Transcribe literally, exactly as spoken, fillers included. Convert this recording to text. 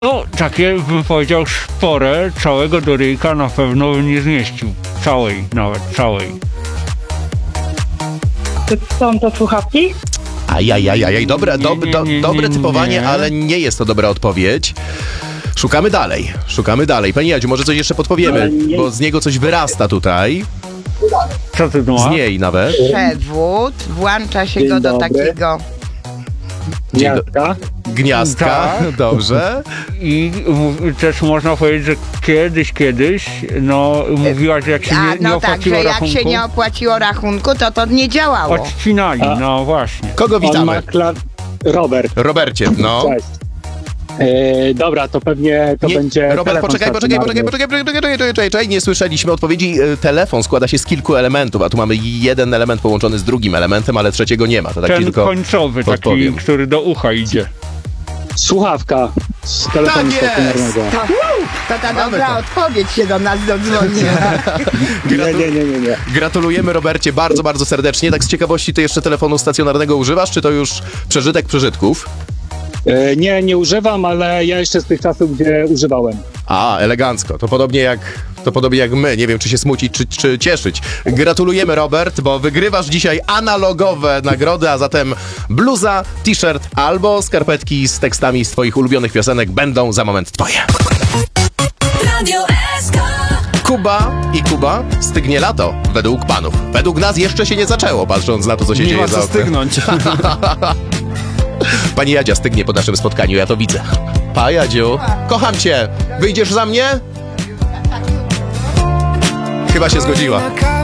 No, takie bym powiedział spore, całego doryjka na pewno bym nie zmieścił. Całej, nawet całej. To są to słuchawki? Ajajajaj, dobre, Nie, dob, nie, do, nie, dobre nie, typowanie, nie. ale nie jest to dobra odpowiedź. Szukamy dalej, szukamy dalej. Pani Jadziu, może coś jeszcze podpowiemy, Ale nie- bo z niego coś wyrasta tutaj. Co ty tu Z masz? niej nawet. Przewód, włącza się Dzień go do dobry. takiego. Dzień do- Gniazdka? Gniazdka, Tak. dobrze. I mów- też można powiedzieć, że kiedyś, kiedyś, no mówiłaś, że jak się A, nie, nie no tak, opłaciło że jak rachunku, się nie opłaciło rachunku, to to nie działało. odcinali, A. no właśnie. Kogo On ma witamy? kla... Robert. Robercie, no. Cześć. E, dobra, to pewnie to Nie, będzie Robert, telefon poczekaj, poczekaj, poczekaj, stacjonarny. poczekaj, poczekaj, poczekaj, poczekaj, poczekaj, nie słyszeliśmy odpowiedzi. E, Telefon składa się z kilku elementów, a tu mamy jeden element połączony z drugim elementem, ale trzeciego nie ma. To tak ci Ten tylko końcowy, taki, podpowiem. który do ucha idzie. Słuchawka z telefonu Tak jest! stacjonarnego. To, to ta dobra odpowiedź się do nas dodzwoniła. Nie, nie, nie, nie, nie. Gratulujemy, Robercie, bardzo, bardzo serdecznie. Tak z ciekawości, ty jeszcze telefonu stacjonarnego używasz, czy to już przeżytek przeżytków? E, nie, nie używam, ale ja jeszcze z tych czasów, gdzie używałem. A, elegancko. To podobnie jak, to podobnie jak my. Nie wiem, czy się smucić, czy, czy cieszyć. Gratulujemy, Robert, bo wygrywasz dzisiaj analogowe nagrody, a zatem bluza, t-shirt albo skarpetki z tekstami z twoich ulubionych piosenek będą za moment twoje. Radio S K. Kuba i Kuba, stygnie lato, według panów. Według nas jeszcze się nie zaczęło, patrząc na to, co się Nie dzieje ma za co oknem. stygnąć. Pani Jadzia stygnie po naszym spotkaniu, ja to widzę. Pa, Jadziu, kocham cię. Wyjdziesz za mnie? Chyba się zgodziła.